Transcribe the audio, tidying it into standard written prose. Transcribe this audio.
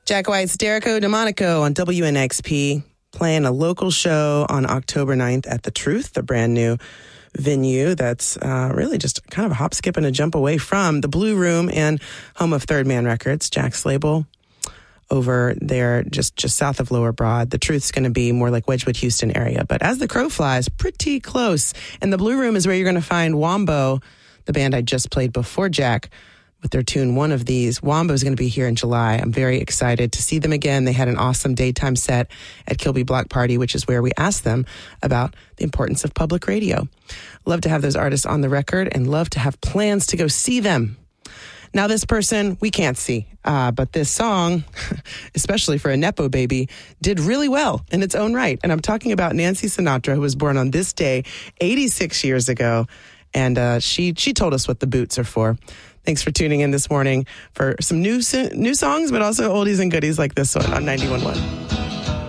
Jack White's Derico DeMonico on WNXP, playing a local show on October 9th at The Truth, the brand new venue that's really just kind of a hop, skip, and a jump away from the Blue Room and home of Third Man Records, Jack's label, over there just south of Lower Broad. The Truth's going to be more like Wedgwood, Houston area, but as the crow flies, pretty close. And the Blue Room is where you're going to find Wombo, the band I just played before Jack, with their tune One of These. Wombo is going to be here in July. I'm very excited to see them again. They had an awesome daytime set at Kilby Block Party, which is where we asked them about the importance of public radio. Love to have those artists on the record and love to have plans to go see them. Now, this person we can't see, but this song, especially for a Nepo baby, did really well in its own right. And I'm talking about Nancy Sinatra, who was born on this day 86 years ago. And she told us what the boots are for. Thanks for tuning in this morning for some new songs, but also oldies and goodies like this one on 91.1.